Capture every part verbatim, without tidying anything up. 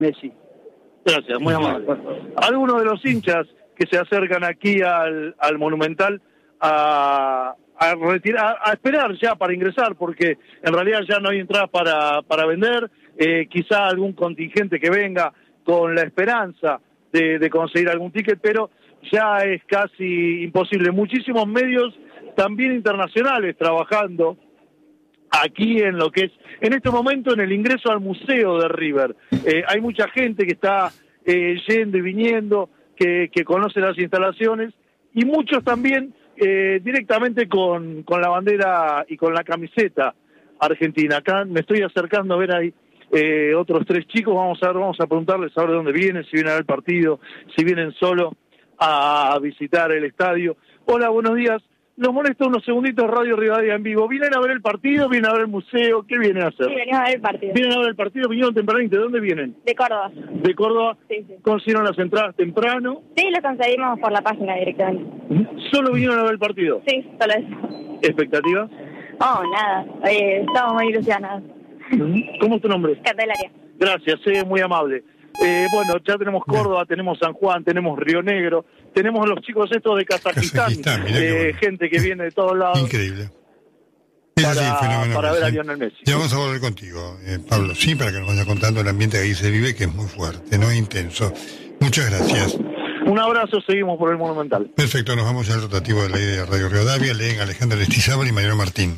Messi. Gracias, muy amable. Algunos de los hinchas que se acercan aquí al, al Monumental a, a retirar, a esperar ya para ingresar, porque en realidad ya no hay entradas para, para vender, eh, quizá algún contingente que venga con la esperanza de, de conseguir algún ticket, pero ya es casi imposible. Muchísimos medios, también internacionales, trabajando aquí en lo que es, en este momento, en el ingreso al museo de River. Eh, hay mucha gente que está eh, yendo y viniendo, que, que conoce las instalaciones, y muchos también eh, directamente con, con la bandera y con la camiseta argentina. Acá me estoy acercando a ver ahí eh, otros tres chicos, vamos a ver, vamos a preguntarles a ver de dónde vienen, si vienen a ver el partido, si vienen solo a visitar el estadio. Hola, buenos días. Los molesto unos segunditos, Radio Rivadavia en vivo. ¿Vienen a ver el partido? ¿Vienen a ver el museo? ¿Qué vienen a hacer? Sí, venimos a ver el partido. ¿Vienen a ver el partido? ¿Vinieron tempranito? ¿De dónde vienen? De Córdoba. ¿De Córdoba? Sí, sí. ¿Consiguieron las entradas temprano? Sí, lo conseguimos por la página directamente. ¿Solo vinieron a ver el partido? Sí, solo eso. ¿Expectativas? Oh, nada. Eh, estamos muy ilusionados. ¿Cómo es tu nombre? Candelaria. Gracias, eh, muy amable. Eh, bueno, ya tenemos Córdoba, tenemos San Juan, tenemos Río Negro, tenemos los chicos estos de Kazajistán, Kazajistán, mirá qué eh, bueno. gente que viene de todos lados. Increíble. Es Para, así, fenómeno, para ver a sí. Lionel Messi. Ya vamos a volver contigo, eh, Pablo, sí, para que nos vaya contando el ambiente que ahí se vive, que es muy fuerte, ¿no? Intenso. Muchas gracias. Un abrazo, seguimos por el Monumental. Perfecto, nos vamos al rotativo de la idea de Radio Rivadavia. Leen Alejandra Lestizábal y Mariano Martín.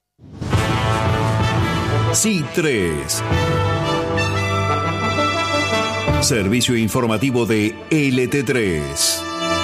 C tres. Servicio informativo de L T tres.